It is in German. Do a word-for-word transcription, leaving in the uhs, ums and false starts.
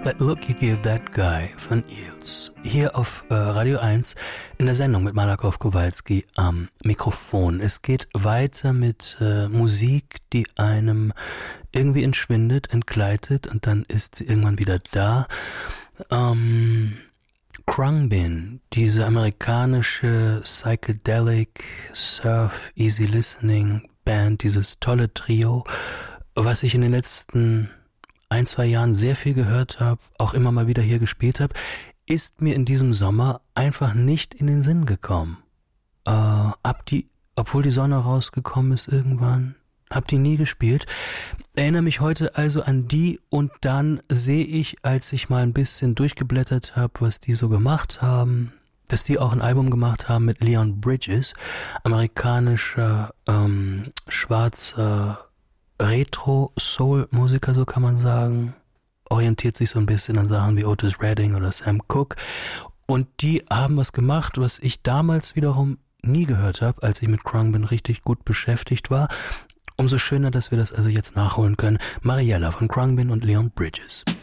That Look You Give That Guy von Eels. Hier auf äh, Radio eins in der Sendung mit Malakoff Kowalski am Mikrofon. Es geht weiter mit äh, Musik, die einem irgendwie entschwindet, entgleitet und dann ist sie irgendwann wieder da. Ähm, Khruangbin, diese amerikanische Psychedelic Surf Easy Listening Band, dieses tolle Trio, was ich in den letzten ein, zwei Jahren sehr viel gehört habe, auch immer mal wieder hier gespielt habe, ist mir in diesem Sommer einfach nicht in den Sinn gekommen. Äh, ab die, obwohl die Sonne rausgekommen ist irgendwann, hab die nie gespielt. Erinnere mich heute also an die und dann sehe ich, als ich mal ein bisschen durchgeblättert habe, was die so gemacht haben, dass die auch ein Album gemacht haben mit Leon Bridges, amerikanischer, ähm, schwarzer Retro-Soul-Musiker, so kann man sagen, orientiert sich so ein bisschen an Sachen wie Otis Redding oder Sam Cooke. Und die haben was gemacht, was ich damals wiederum nie gehört habe, als ich mit Khruangbin richtig gut beschäftigt war. Umso schöner, dass wir das also jetzt nachholen können. Mariella von Khruangbin und Leon Bridges.